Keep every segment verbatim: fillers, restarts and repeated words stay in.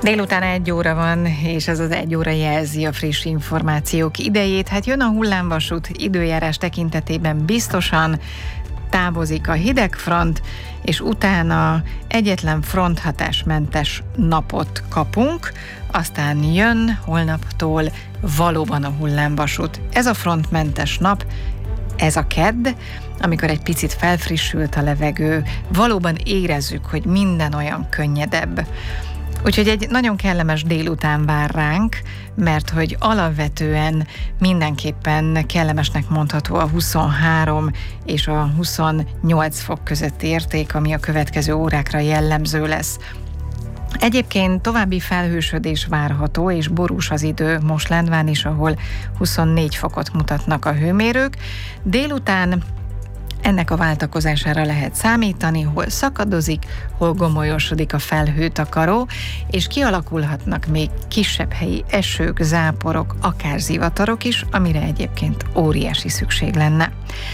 Délután egy óra van, és ez az egy óra jelzi a friss információk idejét. Hát jön a hullámvasút, időjárás tekintetében biztosan távozik a hidegfront, és utána egyetlen fronthatásmentes napot kapunk, aztán jön holnaptól valóban a hullámvasút. Ez a frontmentes nap, ez a kedd, amikor egy picit felfrissült a levegő, valóban érezzük, hogy minden olyan könnyedebb. Úgyhogy egy nagyon kellemes délután vár ránk, mert hogy alapvetően mindenképpen kellemesnek mondható a huszonhárom és a huszonnyolc fok közötti érték, ami a következő órákra jellemző lesz. Egyébként további felhősödés várható, és borús az idő most Lendván is, ahol huszonnégy fokot mutatnak a hőmérők. Délután ennek a váltakozására lehet számítani, hol szakadozik, hol gomolyosodik a felhőtakaró, és kialakulhatnak még kisebb helyi esők, záporok, akár zivatarok is, amire egyébként óriási szükség lenne.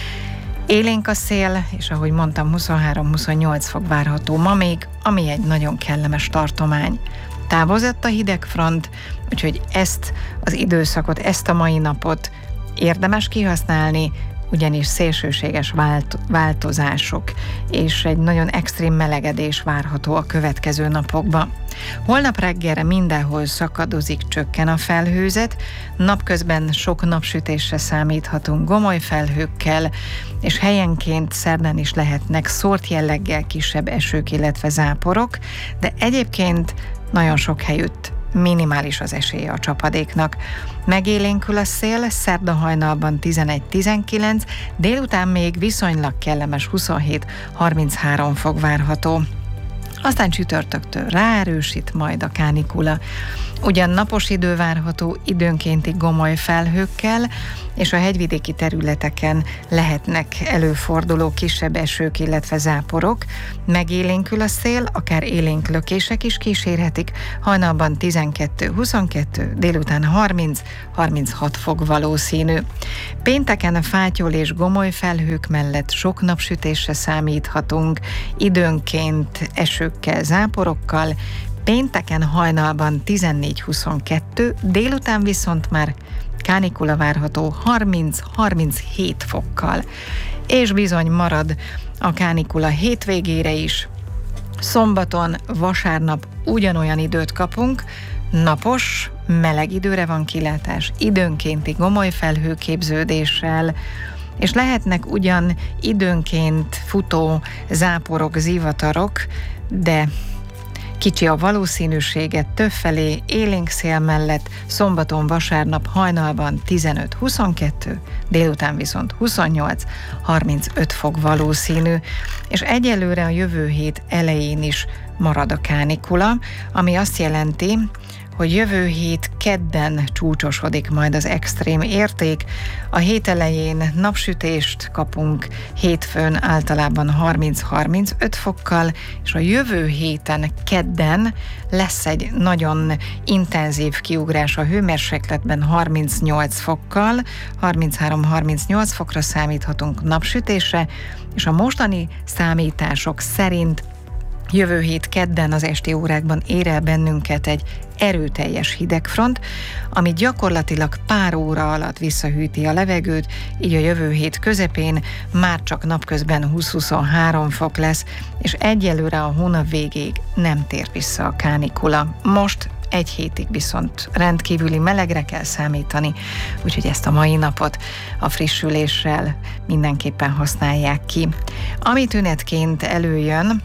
Élénk a szél, és ahogy mondtam, huszonhárom-huszonnyolc fok várható ma még, ami egy nagyon kellemes tartomány. Távozott a hidegfront, úgyhogy ezt az időszakot, ezt a mai napot érdemes kihasználni, ugyanis szélsőséges vált- változások és egy nagyon extrém melegedés várható a következő napokban. Holnap reggelre mindenhol szakadozik, csökken a felhőzet, napközben sok napsütésre számíthatunk gomoly felhőkkel, és helyenként szerdán is lehetnek szórt jelleggel kisebb esők, illetve záporok, de egyébként nagyon sok helyütt minimális az esélye a csapadéknak. Megélénkül a szél, szerda hajnalban tizenegy-tizenkilenc, délután még viszonylag kellemes huszonhét-harminchárom fok várható. Aztán csütörtöktől ráerősít majd a kánikula. Ugyan napos idő várható időnkénti gomoly felhőkkel, és a hegyvidéki területeken lehetnek előforduló kisebb esők, illetve záporok. Megélénkül a szél, akár élénk lökések is kísérhetik, hajnalban tizenkettő-huszonkettő, délután harminc-harminchat fok valószínű. Pénteken a fátyol és gomoly felhők mellett sok napsütésre számíthatunk, időnként esőkkel, záporokkal. Pénteken hajnalban tizennégy-huszonkettő, délután viszont már kánikula várható harminc-harminchét fokkal. És bizony marad a kánikula hétvégére is. Szombaton, vasárnap ugyanolyan időt kapunk, napos, meleg időre van kilátás, időnkénti gomoly felhőképződéssel, és lehetnek ugyan időnként futó záporok, zivatarok, de kicsi a valószínűséget, többfelé élénk szél mellett, szombaton, vasárnap hajnalban tizenöt-huszonkettő, délután viszont huszonnyolc-harmincöt fok valószínű, és egyelőre a jövő hét elején is marad a kánikula, ami azt jelenti, hogy jövő hét kedden csúcsosodik majd az extrém érték. A hét elején napsütést kapunk, hétfőn általában harminc-harmincöt fokkal, és a jövő héten kedden lesz egy nagyon intenzív kiugrás a hőmérsékletben harmincnyolc fokkal, harminchárom-harmincnyolc fokra számíthatunk napsütésre, és a mostani számítások szerint jövő hét kedden az esti órákban ér el bennünket egy erőteljes hidegfront, ami gyakorlatilag pár óra alatt visszahűti a levegőt, így a jövő hét közepén már csak napközben húsz-huszonhárom fok lesz, és egyelőre a hónap végéig nem tér vissza a kánikula. Most egy hétig viszont rendkívüli melegre kell számítani, úgyhogy ezt a mai napot a frissüléssel mindenképpen használják ki. Ami tünetként előjön,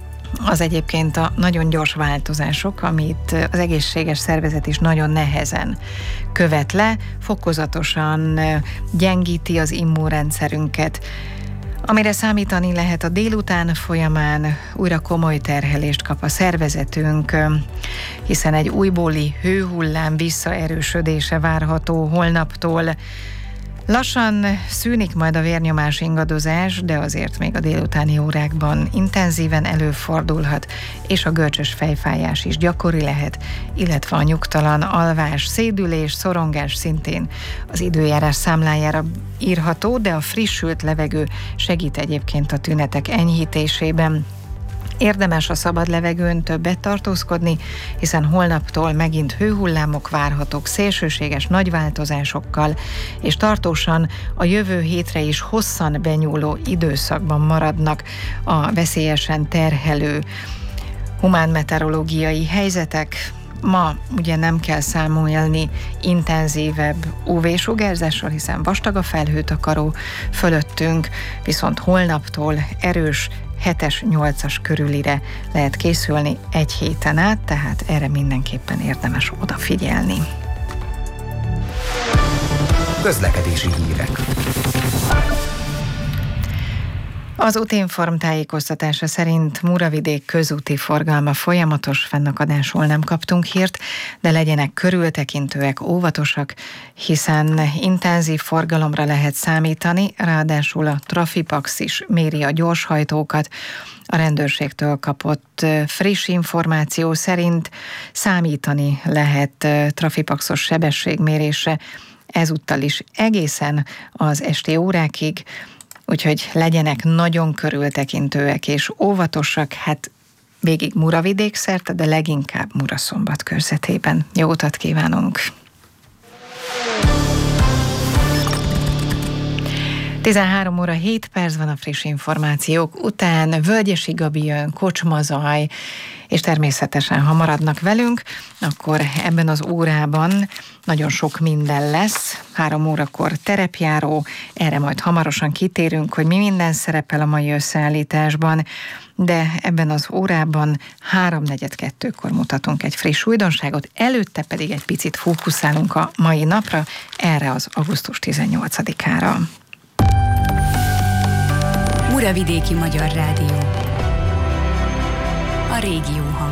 az egyébként a nagyon gyors változások, amit az egészséges szervezet is nagyon nehezen követ le, fokozatosan gyengíti az immunrendszerünket, amire számítani lehet a délután folyamán. Újra komoly terhelést kap a szervezetünk, hiszen egy újbóli hőhullám visszaerősödése várható holnaptól. Lassan szűnik majd a vérnyomás ingadozás, de azért még a délutáni órákban intenzíven előfordulhat, és a görcsös fejfájás is gyakori lehet, illetve a nyugtalan alvás, szédülés, szorongás szintén az időjárás számlájára írható, de a frissült levegő segít egyébként a tünetek enyhítésében. Érdemes a szabad levegőn többet tartózkodni, hiszen holnaptól megint hőhullámok várhatók szélsőséges nagy változásokkal, és tartósan a jövő hétre is hosszan benyúló időszakban maradnak a veszélyesen terhelő humánmeteorológiai helyzetek. Ma ugye nem kell számolni intenzívebb ú vé-sugárzással, hiszen vastag a felhőtakaró fölöttünk, viszont holnaptól erős hetes-nyolcas körülire lehet készülni egy héten át, tehát erre mindenképpen érdemes odafigyelni. Közlekedési hírek. Az Útinform tájékoztatása szerint Muravidék közúti forgalma folyamatos, fennakadásról nem kaptunk hírt, de legyenek körültekintőek, óvatosak, hiszen intenzív forgalomra lehet számítani, ráadásul a Trafipax is méri a gyorshajtókat. A rendőrségtől kapott friss információ szerint számítani lehet Trafipaxos sebességmérésre, ezúttal is egészen az esti órákig, úgyhogy legyenek nagyon körültekintőek és óvatosak, hát végig Muravidék szerte, de leginkább Muraszombat körzetében. Jó utat kívánunk! tizenhárom óra hét perc van a friss információk után. Völgyesi Gabi jön, kocsmazaj, és természetesen, ha maradnak velünk, akkor ebben az órában nagyon sok minden lesz. Három órakor terepjáró, erre majd hamarosan kitérünk, hogy mi minden szerepel a mai összeállításban, de ebben az órában háromnegyed kettőkor mutatunk egy friss újdonságot, előtte pedig egy picit fókuszálunk a mai napra, erre az augusztus tizennyolcadikára. Muravidéki Magyar Rádió. A régió